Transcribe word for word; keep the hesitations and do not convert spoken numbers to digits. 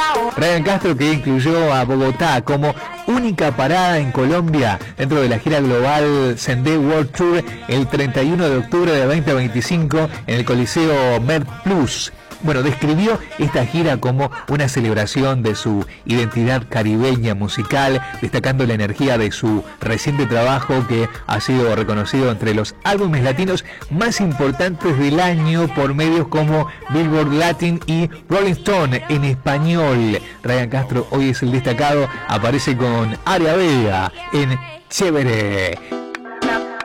Ryan Castro, que incluyó a Bogotá como única parada en Colombia dentro de la gira global Sendé World Tour el treinta y uno de octubre de veinte veinticinco en el Coliseo Med Plus. Bueno, describió esta gira como una celebración de su identidad caribeña musical, destacando la energía de su reciente trabajo que ha sido reconocido entre los álbumes latinos más importantes del año por medios como Billboard Latin y Rolling Stone en español. Ryan Castro hoy es el destacado, aparece con Aria Vega en Chévere.